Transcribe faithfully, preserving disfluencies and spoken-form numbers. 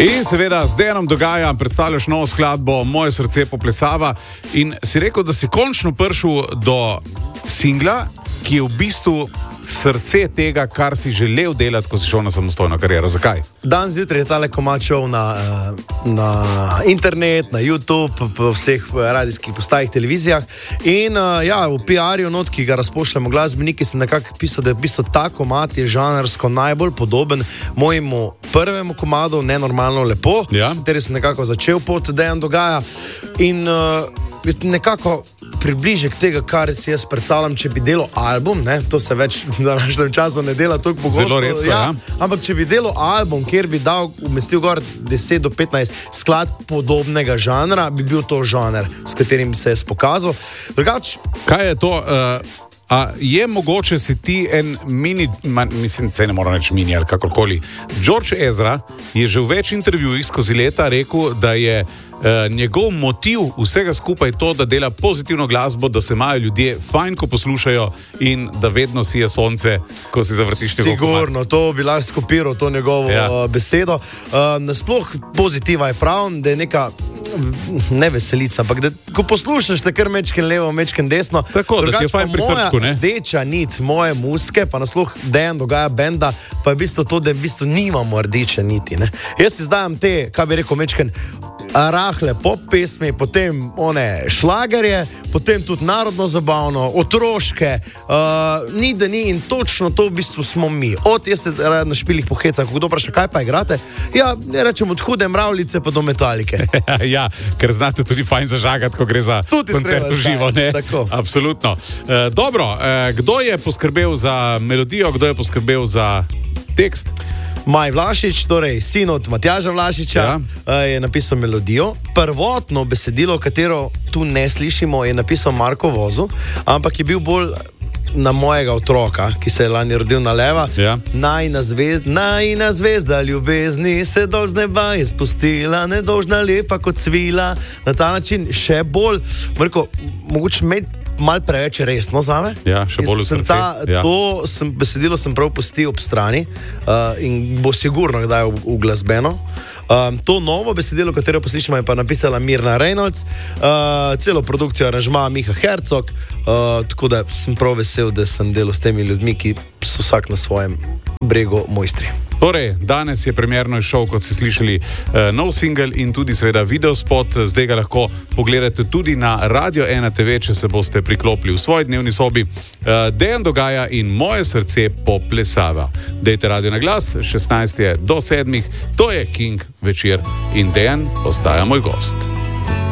In seveda z Dejanom Dogaja predstavljaš novo skladbo Moje srce poplesava in si rekel, da si končno prišel do singla, ki je v bistvu srce tega, kar si želel delati, ko si šel na samostojno kariero. Zakaj? Dan zjutraj je tale komad šel na, na internet, na YouTube, po vseh radijskih postajih, televizijah. In ja, v P R-ju not, ki ga razpošljamo glasbeniki, sem nekako pisal, da je v bistvu ta komad je žanrsko najbolj podoben mojemu prvemu komadu, Nenormalno lepo, ja. Kateri sem nekako začel pot Dejan Dogaja. In uh, nekako približek tega, kar si jaz predstavljam, če bi delal album, ne, to se več v današnjem času ne dela toliko pogosto. Zelo redko, ja, ja. Ampak če bi delal album, kjer bi dal, umestil gor deset do petnajst skladb podobnega žanra, bi bil to žanr, s katerim bi se jaz pokazal. Drugač, kaj je to? Uh... A je mogoče si ti en mini, man, mislim, se ne mora reči mini ali kakorkoli. George Ezra je že v več intervjujih skozi leta rekel, da je uh, njegov motiv vsega skupaj to, da dela pozitivno glasbo, da se imajo ljudje fajn, ko poslušajo in da vedno sije sonce, ko si zavrtiš njegov komad. Sigurno, to bi lahko skopiral, to njegovo ja. uh, besedo. Uh, nasploh pozitiva je prav, da je neka ne veselica, ampak da ko poslušaš te kar mečken levo, mečken desno, tako, da ti je fajn pri srčku, ne? Rdeča nit moje muske, pa nasploh Dejan Dogaja benda, pa je v bistvu to, da v bistvu nimamo rdeče niti, ne? Jaz si zdajam te, kaj bi rekel, mečken rahle pop pesmi, potem one šlagerje, potem tudi narodno zabavno, otroške, uh, ni da ni in točno to v bistvu smo mi. Od jaz se na špilih pohecam, kdo vpraša, kaj pa igrate? Ja, ne rečem od Hude mravljice pa do Metalike. Ja, ker znate tudi fajn zažagati, ko gre za tudi koncert v živo, ne? Tako. Absolutno. E, dobro, e, kdo je poskrbel za melodijo, kdo je poskrbel za tekst? Maj Vlašič, torej sin od Matjaža Vlašiča, ja. je napisal melodijo. Prvotno besedilo, katero tu ne slišimo, je napisal Marko Vozu, ampak je bil bolj na mojega otroka, ki se je lani rodil na leva. Ja. Najina zvezda, najina zvezda ljubezni se dol z neba je spustila, nedolžna lepa kot svila. Na ta način še bolj, Marko, mogoče med mal preveč resno zame. Ja, še bolj v srce. Ja. To sem, besedilo sem prav pustil ob strani uh, in bo sigurno kdaj uglasbeno. Um, to novo besedilo, katero poslišamo, je pa napisala Mirna Reynolds, uh, celo produkcijo aranžma Miha Hercog, uh, tako da sem prav vesel, da sem delal s temi ljudmi, ki so vsak na svojem bregu mojstri. Torej, danes je premierno izšel, kot ste slišali, uh, nov singel in tudi seveda videospot. Zdaj ga lahko pogledate tudi na Radio ena te ve, če se boste priklopili v svoji dnevni sobi. Uh, Dejan Dogaja in Moje srce poplesava. Dejte radio na glas, šestnajst do sedmih, to je King večer in Dejan postaja moj gost.